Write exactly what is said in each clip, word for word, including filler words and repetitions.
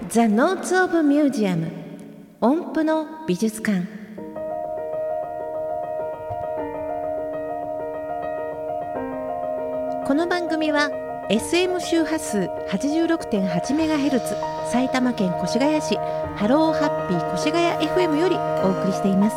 ザ・ノーツ・オブ・ミュージアム音符の美術館。この番組は エスエム 周波数 はちじゅうろくてんはちメガヘルツ 埼玉県越谷市ハローハッピー越谷 エフエム よりお送りしています。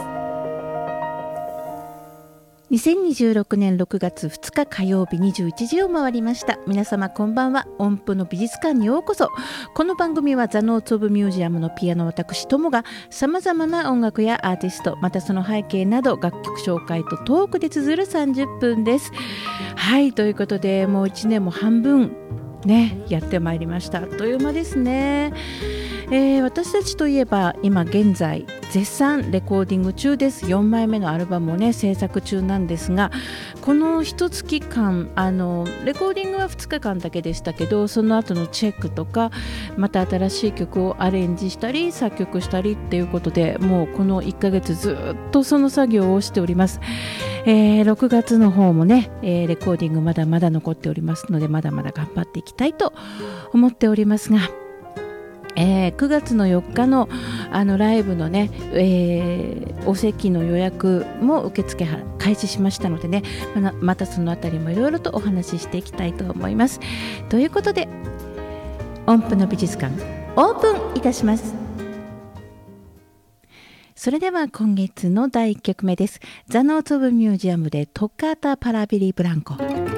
にせんにじゅうろくねんろくがつふつか火曜日にじゅういちじを回りました。皆様こんばんは。音符の美術館にようこそ。この番組はザ・ノーツ・オブ・ミュージアムのピアノ私ともがさまざまな音楽やアーティスト、またその背景など楽曲紹介とトークで綴るさんじゅっぷんです。はい、ということでもういちねんも半分ねやってまいりました。あっという間ですね。えー、私たちといえば今現在絶賛レコーディング中です。よんまいめのアルバムをね制作中なんですが、この一月間あのレコーディングはふつかかんだけでしたけど、その後のチェックとかまた新しい曲をアレンジしたり作曲したりっていうことで、もうこのいっかげつずっとその作業をしております。えー、ろくがつの方もね、えー、レコーディングまだまだ残っておりますので、まだまだ頑張っていきたいと思っておりますが、えー、くがつのよっかのあのライブのね、えー、お席の予約も受付開始しましたのでね、ま, またそのあたりもいろいろとお話ししていきたいと思います。ということで音符の美術館オープンいたします。それでは今月のだいいっきょくめです。ザ・ノーツ・オブ・ミュージアムでトッカータ・パラビリ・ブランコ。